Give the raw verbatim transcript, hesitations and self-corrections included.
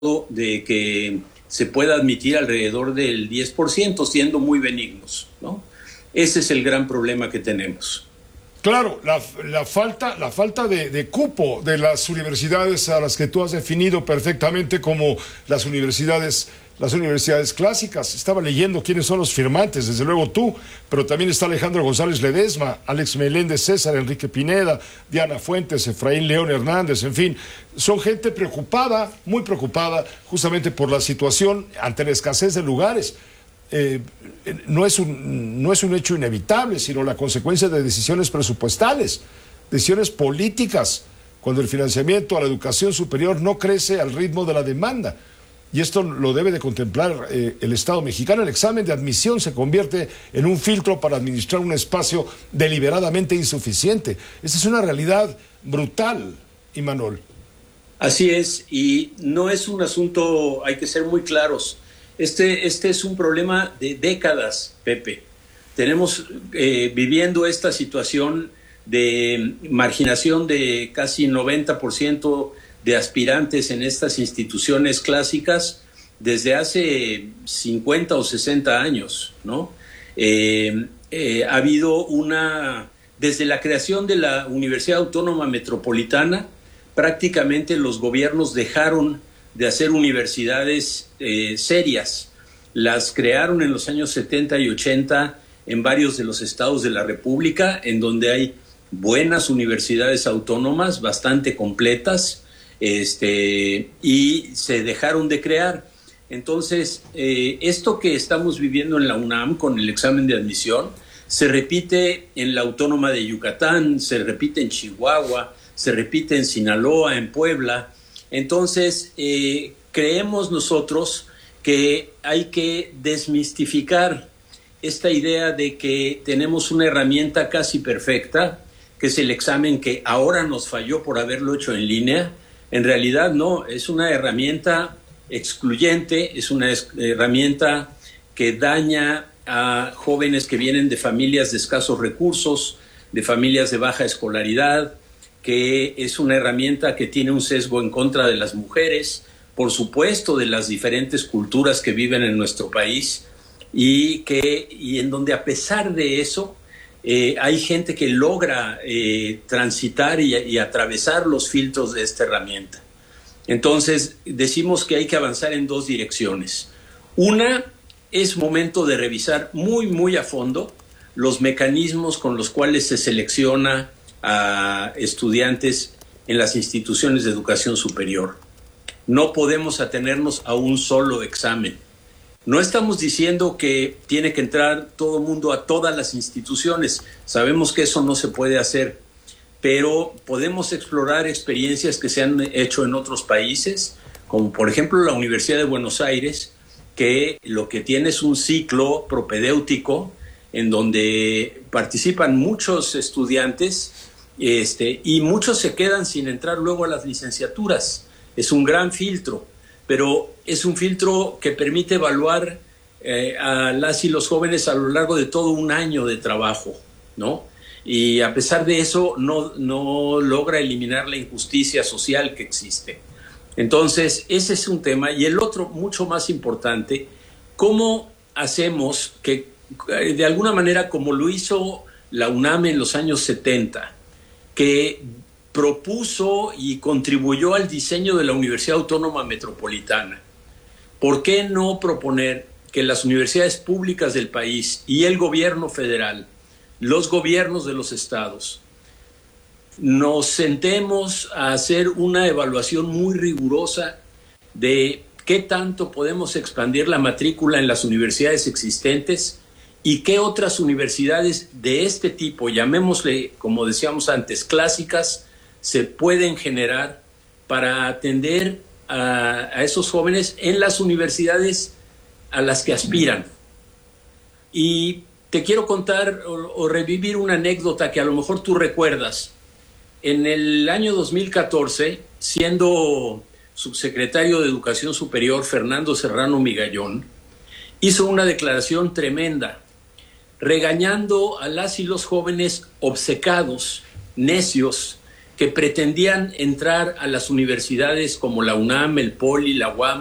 de que se pueda admitir alrededor del diez por ciento, siendo muy benignos, ¿no? Ese es el gran problema que tenemos. Claro, la, la falta, la falta de, de cupo de las universidades a las que tú has definido perfectamente como las universidades, las universidades clásicas. Estaba leyendo quiénes son los firmantes, desde luego tú, pero también está Alejandro González Ledesma, Alex Meléndez César, Enrique Pineda, Diana Fuentes, Efraín León Hernández, en fin, son gente preocupada, muy preocupada, justamente por la situación ante la escasez de lugares. Eh, no es un, no es un hecho inevitable, sino la consecuencia de decisiones presupuestales, decisiones políticas, cuando el financiamiento a la educación superior no crece al ritmo de la demanda. Y esto lo debe de contemplar eh, el Estado mexicano. El examen de admisión se convierte en un filtro para administrar un espacio deliberadamente insuficiente. Esa es una realidad brutal, Imanol. Así es, y no es un asunto, hay que ser muy claros. Este, este es un problema de décadas, Pepe. Tenemos eh, viviendo esta situación de marginación de casi noventa por ciento de aspirantes en estas instituciones clásicas desde hace cincuenta o sesenta años, ¿no? Eh, eh, ha habido una, desde la creación de la Universidad Autónoma Metropolitana, prácticamente los gobiernos dejaron de hacer universidades eh, serias. Las crearon en los años setenta y ochenta en varios de los estados de la República, en donde hay buenas universidades autónomas, bastante completas, este, y se dejaron de crear. Entonces, eh, esto que estamos viviendo en la UNAM con el examen de admisión, se repite en la Autónoma de Yucatán, se repite en Chihuahua, se repite en Sinaloa, en Puebla. Entonces, eh, creemos nosotros que hay que desmistificar esta idea de que tenemos una herramienta casi perfecta, que es el examen que ahora nos falló por haberlo hecho en línea. En realidad no, es una herramienta excluyente, es una herramienta que daña a jóvenes que vienen de familias de escasos recursos, de familias de baja escolaridad, que es una herramienta que tiene un sesgo en contra de las mujeres, por supuesto de las diferentes culturas que viven en nuestro país, y, que, y en donde a pesar de eso eh, hay gente que logra eh, transitar y, y atravesar los filtros de esta herramienta. Entonces decimos que hay que avanzar en dos direcciones. Una, es momento de revisar muy muy a fondo los mecanismos con los cuales se selecciona a estudiantes en las instituciones de educación superior. No podemos atenernos a un solo examen. No estamos diciendo que tiene que entrar todo el mundo a todas las instituciones. Sabemos que eso no se puede hacer, pero podemos explorar experiencias que se han hecho en otros países, como por ejemplo la Universidad de Buenos Aires, que lo que tiene es un ciclo propedéutico en donde participan muchos estudiantes este, y muchos se quedan sin entrar luego a las licenciaturas. Es un gran filtro, pero es un filtro que permite evaluar eh, a las y los jóvenes a lo largo de todo un año de trabajo, ¿no? Y a pesar de eso no, no logra eliminar la injusticia social que existe. Entonces, ese es un tema. Y el otro, mucho más importante, ¿cómo hacemos que, de alguna manera, como lo hizo la UNAM en los años setenta, que propuso y contribuyó al diseño de la Universidad Autónoma Metropolitana, ¿por qué no proponer que las universidades públicas del país y el gobierno federal, los gobiernos de los estados, nos sentemos a hacer una evaluación muy rigurosa de qué tanto podemos expandir la matrícula en las universidades existentes y qué otras universidades de este tipo, llamémosle, como decíamos antes, clásicas, se pueden generar para atender a, a esos jóvenes en las universidades a las que aspiran? Y te quiero contar o, o revivir una anécdota que a lo mejor tú recuerdas. En el año dos mil catorce, siendo subsecretario de Educación Superior, Fernando Serrano Migallón hizo una declaración tremenda, regañando a las y los jóvenes obcecados, necios, que pretendían entrar a las universidades como la UNAM, el Poli, la U A M,